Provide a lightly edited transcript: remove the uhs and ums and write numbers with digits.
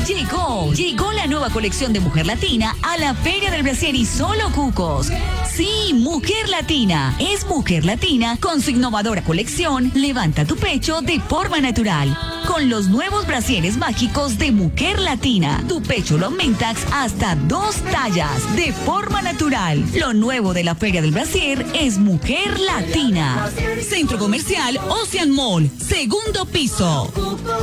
Llegó la nueva colección de Mujer Latina a la Feria del Brasier y solo cucos. Sí, Mujer Latina. Es Mujer Latina con su innovadora colección Levanta tu pecho de forma natural. Con los nuevos brasieres mágicos de Mujer Latina. Tu pecho lo aumentas hasta 2 tallas de forma natural. Lo nuevo de la Feria del Brasier es Mujer Latina. Centro Comercial Ocean Mall, segundo piso.